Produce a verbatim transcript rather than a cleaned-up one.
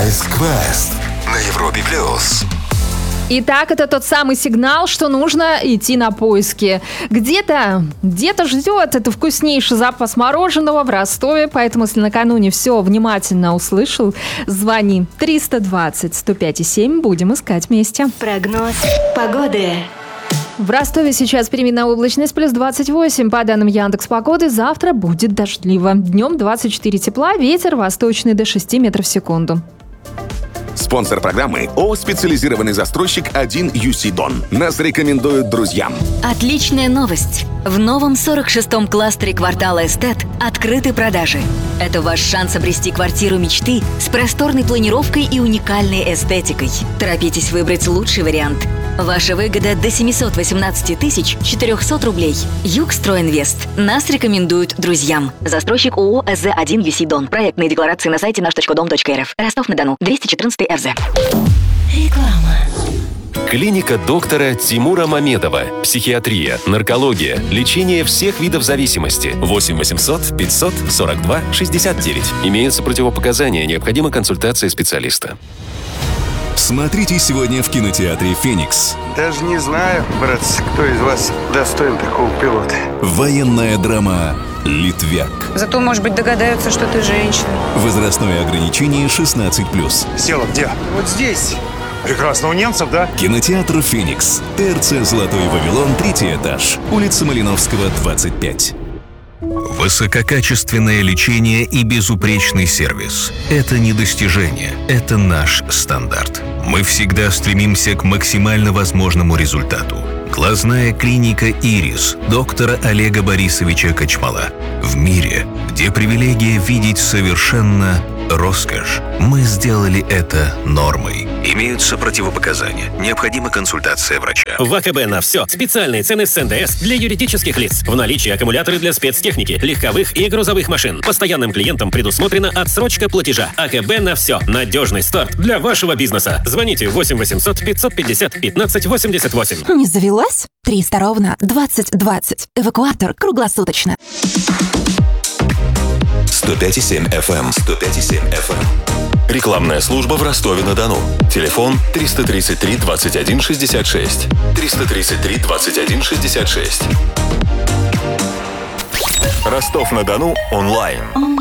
Ice Quest на Европе плюс. Итак, это тот самый сигнал, что нужно идти на поиски. Где-то, где-то ждет это вкуснейший запас мороженого в Ростове, поэтому, если накануне все внимательно услышал, звони триста двадцать сто пять и семь, будем искать вместе. Прогноз погоды. В Ростове сейчас переменная облачность, плюс двадцать восемь. По данным Яндекс.Погоды, завтра будет дождливо. Днем двадцать четыре тепла, ветер восточный до шести метров в секунду. Спонсор программы ООО «Специализированный застройщик один ю си Дон». Нас рекомендуют друзьям. Отличная новость. В новом сорок шестом кластере квартала Эстет открыты продажи. Это ваш шанс обрести квартиру мечты с просторной планировкой и уникальной эстетикой. Торопитесь выбрать лучший вариант. Ваша выгода до семьсот восемнадцать тысяч четыреста рублей. Югстройинвест. Нас рекомендуют друзьям. Застройщик ООО эс зэ один ю си Дон. Проектные декларации на сайте наш точка дом точка эр эф. Ростов-на-Дону. двести четырнадцатый эр зэ. Реклама. Клиника доктора Тимура Мамедова. Психиатрия, наркология, лечение всех видов зависимости. восемь восемьсот пятьсот сорок два шестьдесят девять. Имеются противопоказания, необходима консультация специалиста. Смотрите сегодня в кинотеатре «Феникс». Даже не знаю, братцы, кто из вас достоин такого пилота. Военная драма «Литвяк». Зато, может быть, догадаются, что ты женщина. Возрастное ограничение шестнадцать плюс. Села где? Вот здесь. Прекрасно, у немцев, да? Кинотеатр «Феникс». ТРЦ «Золотой Вавилон», третий этаж. Улица Малиновского, двадцать пять. Высококачественное лечение и безупречный сервис – это не достижение, это наш стандарт. Мы всегда стремимся к максимально возможному результату. Глазная клиника «Ирис» доктора Олега Борисовича Кочмала. В мире, где привилегия видеть совершенно роскошь, мы сделали это нормой. Имеются противопоказания. Необходима консультация врача. В АКБ на все. Специальные цены с эн дэ эс для юридических лиц. В наличии аккумуляторы для спецтехники, легковых и грузовых машин. Постоянным клиентам предусмотрена отсрочка платежа. АКБ на все. Надежный старт для вашего бизнеса. Звоните восемь восемьсот пятьсот пятьдесят пятнадцать восемьдесят восемь. Не завелась? триста ровно двадцать двадцать. Эвакуатор круглосуточно. сто пять и семь эф эм. сто пять и семь эф эм. Рекламная служба в Ростове-на-Дону. Телефон триста тридцать три двадцать один шестьдесят шесть. триста тридцать три двадцать один шестьдесят шесть. Ростов-на-Дону онлайн.